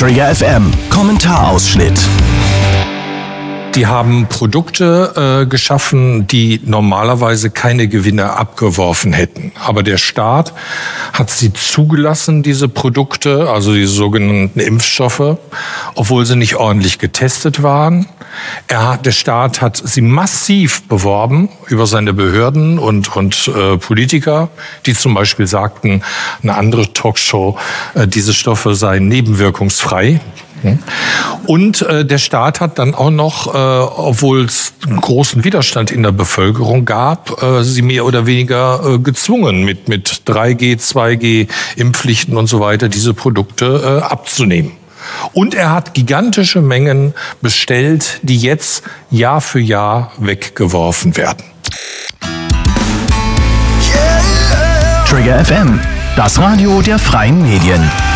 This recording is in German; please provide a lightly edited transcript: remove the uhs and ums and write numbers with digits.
Trigger FM Kommentarausschnitt. Die haben Produkte geschaffen, die normalerweise keine Gewinne abgeworfen hätten. Aber der Staat hat sie zugelassen, diese Produkte, also die sogenannten Impfstoffe, obwohl sie nicht ordentlich getestet waren. Der Staat hat sie massiv beworben über seine Behörden und Politiker, die zum Beispiel sagten, eine andere Talkshow, diese Stoffe seien nebenwirkungsfrei. Und der Staat hat dann auch noch, obwohl es einen großen Widerstand in der Bevölkerung gab, sie mehr oder weniger gezwungen, mit 3G, 2G, Impfpflichten und so weiter, diese Produkte abzunehmen. Und er hat gigantische Mengen bestellt, die jetzt Jahr für Jahr weggeworfen werden. Trigger FM, das Radio der freien Medien.